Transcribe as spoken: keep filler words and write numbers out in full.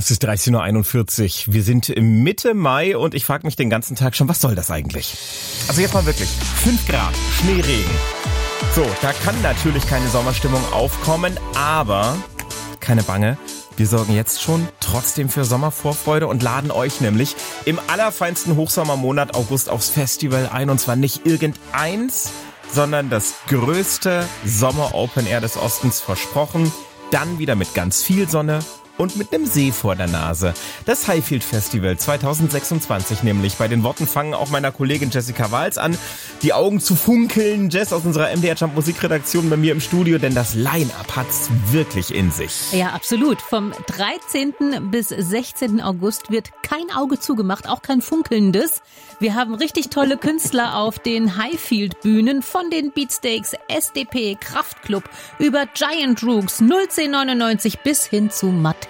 Es ist dreizehn Uhr einundvierzig. Wir sind Mitte Mai und ich frage mich den ganzen Tag schon, was soll das eigentlich? Also jetzt mal wirklich. fünf Grad, Schneeregen. So, da kann natürlich keine Sommerstimmung aufkommen, aber keine Bange. Wir sorgen jetzt schon trotzdem für Sommervorfreude und laden euch nämlich im allerfeinsten Hochsommermonat August aufs Festival ein. Und zwar nicht irgendeins, sondern das größte Sommer-Open Air des Ostens, versprochen. Dann wieder mit ganz viel Sonne und mit einem See vor der Nase. Das Highfield Festival zwanzig sechsundzwanzig nämlich. Bei den Worten fangen auch meiner Kollegin Jessica Wals an, die Augen zu funkeln. Jess aus unserer M D R Jump Musikredaktion bei mir im Studio, denn das Line-Up hat's wirklich in sich. Ja, absolut. Vom dreizehnten bis sechzehnten August wird kein Auge zugemacht, auch kein funkelndes. Wir haben richtig tolle Künstler auf den Highfield-Bühnen, von den Beatsteaks, S D P, Kraftklub, über Giant Rooks, null zehn neunundneunzig bis hin zu Mattel.